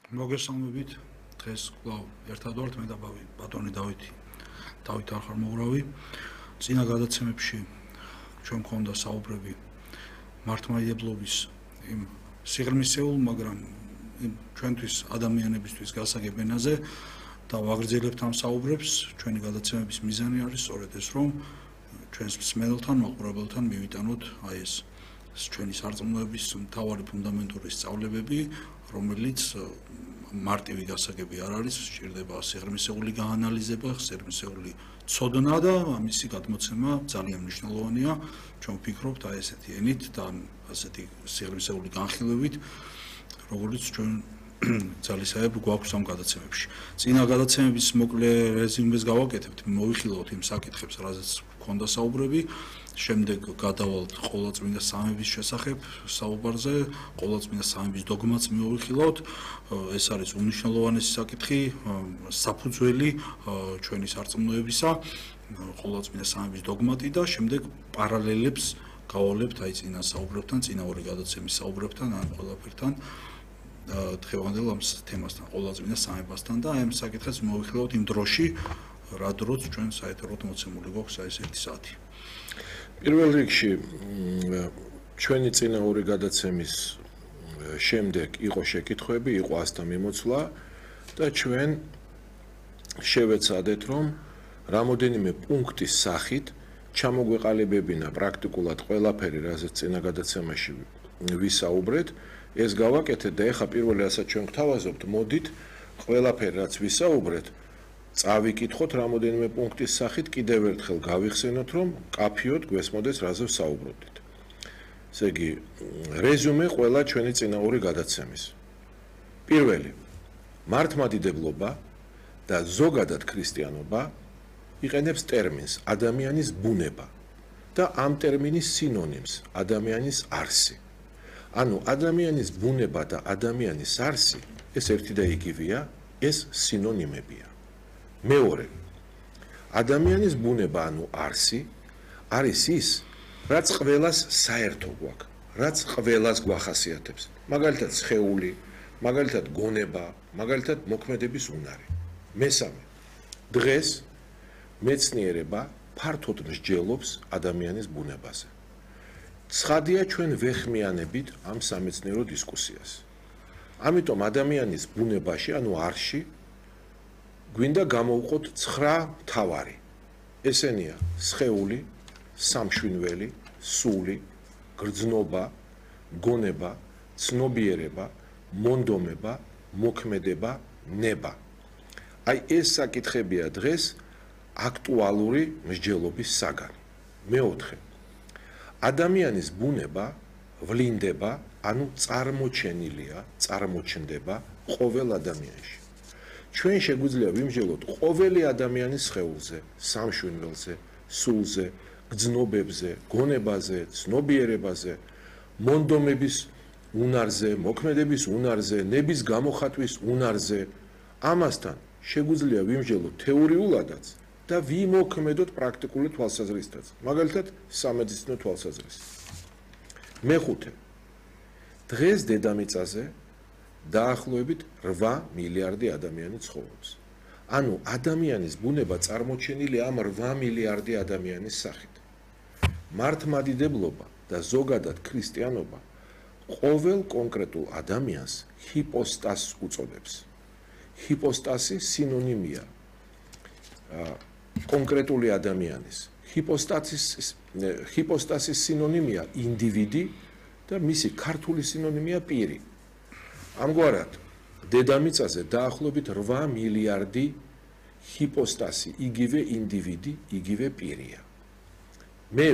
მოგესალმებით. დღეს კვლავ ერთად ვართ მე და ბატონი დავითი. დავით არ ხარ მოურავი. წინა გადაცემებში ჩვენ მქონდა საუბრები მართლმადიდებლობის იმ სიღრმისეულ, მაგრამ იმ ჩვენთვის ადამიანებისთვის გასაგებ ენაზე და ვაგრძელებთ ამ საუბრებს. ჩვენი გადაცემების მიზანი არის სწორედ ეს, რომ ჩვენს მსმენელთან, მაყურებელთან მივიტანოთ აი ეს ჩვენი სარწმუნოების მთავარი ფუნდამენტური სწავლებები, რომელიც მარტივი გასაგები არ არის, სჭირდება სიღრმისეული გაანალიზება, სიღრმისეული ცოდნა და ამისი გადმოცემა ძალიან მნიშვნელოვანია. ჩვენ ვფიქრობთ აი ესეთი ენით და ასეთი სიღრმისეული განხილვებით, როგორც ჩვენ ძალისხმევ გვაქვს ამ გადაცემებში. წინა გადაცემების მოკლე რეზიუმეს გავაკეთებთ, მოვიხილავთ იმ საკითხებს, რაზეც გვქონდა საუბრები. შემდეგ გადავალთ ყოვლადწმინდა სამების შესახებ საუბარზე, ყოვლადწმინდა სამების დოგმაც მოვიხილავთ. ეს არის უნიშნელოვანესი საკითხი, საფუძველი ჩვენი სარწმუნოებისა, ყოვლადწმინდა სამების დოგმატი და შემდეგ პარალელებს გავავლებთ აი წინა საუბრებთან, წინა ორი გადაცემის საუბრებთან, ამ ყველაფერთან. დღევანდელ ამ თემასთან, ყოვლადწმინდა სამებასთან და აი ამ საკითხებს მოვიხილავთ იმ დროში, რა დროც ჩვენ საერთოდ მოცემული გვაქვს აი ეს 1 საათი. პირველ რიგში ჩვენი წინა ორი გადაცემის შემდეგ იყო შეკითხვები, იყო ასთა მიმოცვლა და ჩვენ შევეცადეთ, რომ რამოდენიმე პუნქტის სახით ჩამოგვეყალიბებინა პრაქტიკულად ყველაფერი, რაზეც წინა გადაცემაში ვისაუბრეთ, ეს გავაკეთეთ და ეხლა პირველი რასაც ჩვენ გვთავაზობთ, მოდით ყველაფერი რაც ვისაუბრეთ წავიკითხოთ რამოდენიმე პუნქტის სახით, კიდევ ერთხელ გავიხსენოთ, რომ კაფიოდ გვესმოდეს რაზე ვსაუბრობდით. ესე იგი, რეზიუმე ყველა ჩვენი წინა ორი გადაცემის. პირველი, მართლმადიდებლობა და ზოგადად ქრისტიანობა იყენებს ტერმინს ადამიანის ბუნება და ამ ტერმინის სინონიმს ადამიანის არსი. ანუ ადამიანის ბუნება და ადამიანის არსი ეს ერთი და იგივეა, ეს სინონიმებია. მეორე, ადამიანის ბუნება, ანუ არსი, არის ის, რაც ყველას საერთო გვაქვს, რაც ყველას გვახასიათებს. მაგალითად, სხეული, მაგალითად, გონება, მაგალითად, მოქმედების უნარი. მესამე, დღეს მეცნიერება ფართოდ მსჯელობს ადამიანის ბუნებაზე. ცხადია, ჩვენ ვეხმიანებით ამ სამეცნიერო დისკუსიას. ამიტომ ადამიანის ბუნებაში, ანუ არსში გვინდა გამოვყოთ 9 მთავარი. ესენია სხეული, სამშვინველი, სული, გრძნობა, გონება, ცნობიერება, მონდომება, მოქმედება, ნება. აი ეს საკითხებია დღეს აქტუალური მსჯელობის საგანი. მეოთხე, ადამიანის ბუნება ვლინდება, ანუ წარმოჩენილია, წარმოჩნდება ყოველ ადამიანში. ჩვენ შეგვიძლია ვიმსჯელოთ ყოველი ადამიანის სხეულზე, სამშვინველზე, სულზე, გრძნობებზე, გონებაზე, ცნობიერებაზე, მონდომების უნარზე, მოქმედების უნარზე, ნების გამოხატვის უნარზე. ამასთან შეგვიძლია ვიმსჯელოთ თეორიულადაც და ვიმოქმედოთ პრაქტიკული თვალსაზრისითაც, მაგალითად, სამედიცინო თვალსაზრისით. მეხუთე, დღეს დედამიწაზე დაახლოებით 8 მილიარდი ადამიანი ცხოვრობს. ანუ ადამიანის ბუნება წარმოჩენილია ამ 8 მილიარდი ადამიანის სახით. მართლმადიდებლობა და ზოგადად ქრისტიანობა ყოველ კონკრეტულ ადამიანს ჰიპოსტასს უწოდებს. ჰიპოსტასი სინონიმია კონკრეტული ადამიანის. ჰიპოსტასის სინონიმია ინდივიდი და მისი ქართული სინონიმია პირი. ამგვარად, დედამიწაზე დაახლოებით 8 მილიარდი ჰიპოსტასი, იგივე ინდივიდი, იგივე პირია.